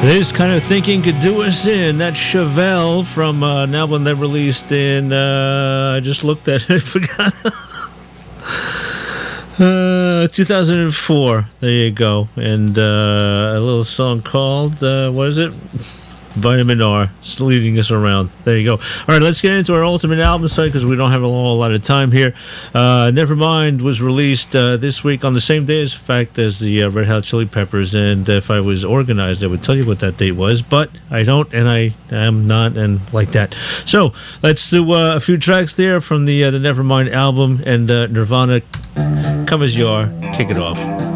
This kind of thinking could do us in. That's Chevelle from an album that released in, I just looked at it, I forgot. 2004. There you go. And a little song called, what is it? Vitamin R. It's leading us around. There you go. All right, let's get into our ultimate album site because we don't have a lot of time here. Nevermind was released this week on the same day, in fact, as the Red Hot Chili Peppers. And if I was organized, I would tell you what that date was, but I don't, and I am not, and like that. So let's do a few tracks there from the Nevermind album, and Nirvana, Come As You Are, kick it off.